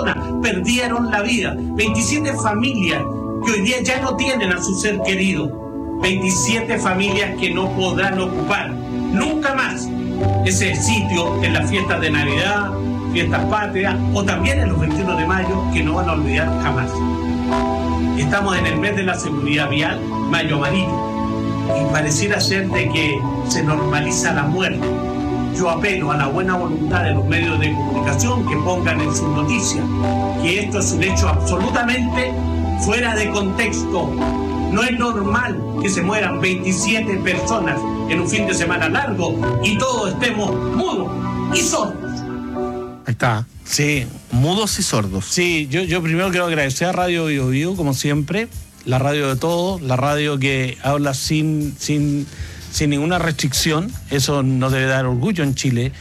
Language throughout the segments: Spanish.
personas perdieron la vida, 27 familias que hoy día ya no tienen a su ser querido, 27 familias que no podrán ocupar nunca más ese sitio en las fiestas de Navidad, fiestas patrias o también en los 21 de mayo que no van a olvidar jamás. Estamos en el mes de la seguridad vial, mayo amarillo, y pareciera ser de que se normaliza la muerte. Yo apelo a la buena voluntad de los medios de comunicación que pongan en sus noticias que esto es un hecho absolutamente fuera de contexto. No es normal que se mueran 27 personas en un fin de semana largo y todos estemos mudos y sordos. Ahí está. Sí, Mudos y sordos. sí, yo primero quiero agradecer a Radio Bio Bio, como siempre, la radio de todos, la radio que habla sin ninguna restricción. Eso nos debe dar orgullo en Chile.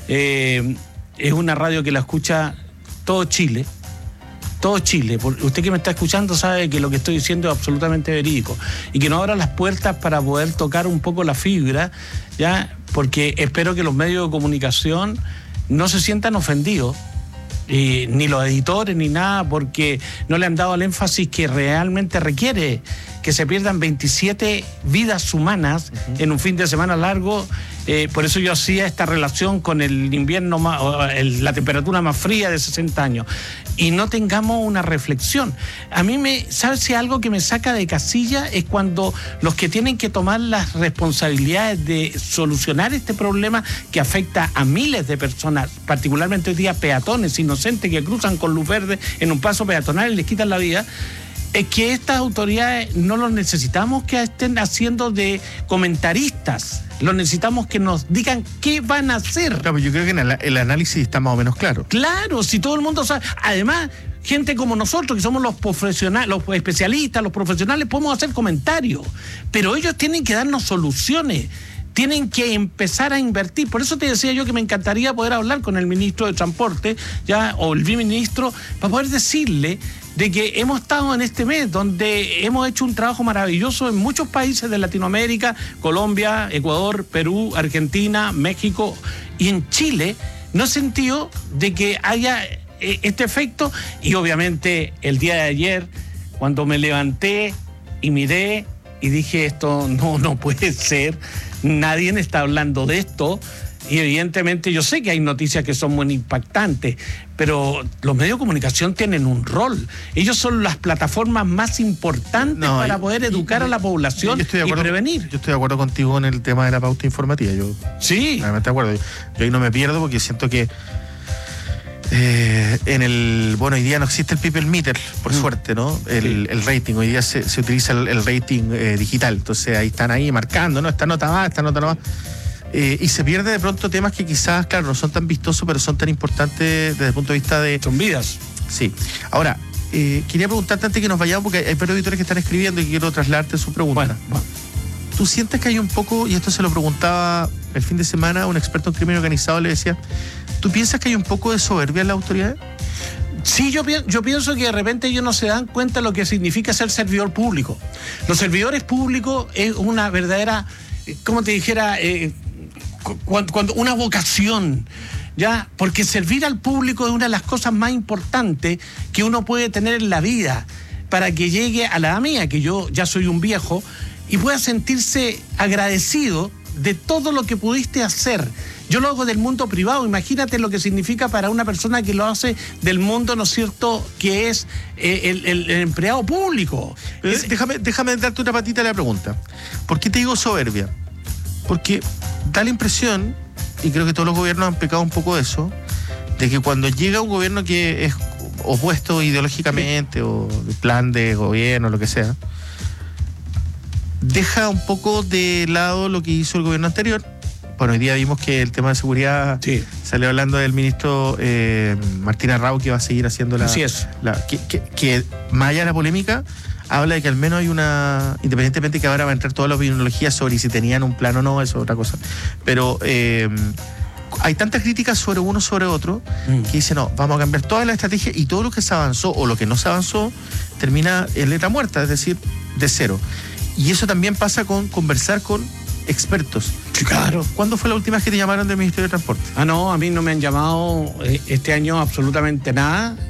Es una radio que la escucha todo Chile. Todo Chile. Usted que me está escuchando sabe que lo que estoy diciendo es absolutamente verídico. Y que nos abra las puertas para poder tocar un poco la fibra, ¿ya? Porque espero que los medios de comunicación no se sientan ofendidos, ni los editores ni nada, porque no le han dado el énfasis que realmente requiere, que se pierdan 27 vidas humanas en un fin de semana largo. Por eso yo hacía esta relación con el invierno la temperatura más fría de 60 años. Y no tengamos una reflexión. A mí ¿sabes si algo que me saca de casilla? Es cuando los que tienen que tomar las responsabilidades de solucionar este problema que afecta a miles de personas, particularmente hoy día peatones inocentes que cruzan con luz verde en un paso peatonal y les quitan la vida. Es que estas autoridades no los necesitamos que estén haciendo de comentaristas, los necesitamos que nos digan qué van a hacer. Claro, yo creo que el análisis está más o menos claro. Claro, si todo el mundo sabe. Además, gente como nosotros, que somos los profesionales, los especialistas, los profesionales, podemos hacer comentarios, pero ellos tienen que darnos soluciones. Tienen que empezar a invertir. Por eso te decía yo que me encantaría poder hablar con el ministro de Transporte, ya, o el viceministro, para poder decirle de que hemos estado en este mes donde hemos hecho un trabajo maravilloso en muchos países de Latinoamérica, Colombia, Ecuador, Perú, Argentina, México, y en Chile no he sentido de que haya este efecto. Y obviamente el día de ayer, cuando me levanté y miré y dije, esto no puede ser, nadie está hablando de esto. Y evidentemente yo sé que hay noticias que son muy impactantes, pero los medios de comunicación tienen un rol. Ellos son las plataformas más importantes para poder educar a la población y prevenir. Yo estoy de acuerdo contigo en el tema de la pauta informativa. Sí. Realmente de acuerdo. Yo ahí no me pierdo porque siento que hoy día no existe el people meter, por suerte, ¿no? El rating, hoy día se utiliza el rating digital. Entonces ahí están ahí marcando, ¿no? Esta nota va, esta nota no va. Y se pierde de pronto temas que quizás, claro, no son tan vistosos, pero son tan importantes desde el punto de vista de... Son vidas. Sí. Ahora, quería preguntarte antes que nos vayamos, porque hay varios auditores que están escribiendo y quiero trasladarte su pregunta. Bueno. ¿Tú sientes que hay un poco, y esto se lo preguntaba el fin de semana a un experto en crimen organizado, le decía, ¿tú piensas que hay un poco de soberbia en las autoridades? Sí, yo pienso que de repente ellos no se dan cuenta de lo que significa ser servidor público. Los servidores públicos es una verdadera, como te dijera, cuando una vocación, ¿ya? Porque servir al público es una de las cosas más importantes que uno puede tener en la vida para que llegue a la edad mía, que yo ya soy un viejo, y pueda sentirse agradecido de todo lo que pudiste hacer. Yo lo hago del mundo privado, imagínate lo que significa para una persona que lo hace del mundo, ¿no es cierto?, que es el empleado público. Déjame darte una patita a la pregunta. ¿Por qué te digo soberbia? Porque da la impresión, y creo que todos los gobiernos han pecado un poco de eso, de que cuando llega un gobierno que es opuesto ideológicamente o de plan de gobierno, lo que sea, deja un poco de lado lo que hizo el gobierno anterior. Bueno, hoy día vimos que el tema de seguridad salió hablando del ministro Martín Arrau, que va a seguir haciendo Así es. que más allá de la polémica, habla de que al menos hay una, independientemente que ahora va a entrar toda la opiniología sobre si tenían un plan o no, eso es otra cosa, pero hay tantas críticas sobre uno sobre otro que dicen, no, vamos a cambiar toda la estrategia y todo lo que se avanzó o lo que no se avanzó termina en letra muerta, es decir, de cero. Y eso también pasa con conversar con expertos. Claro. ¿Cuándo fue la última vez que te llamaron del Ministerio de Transporte? No, a mí no me han llamado este año absolutamente nada.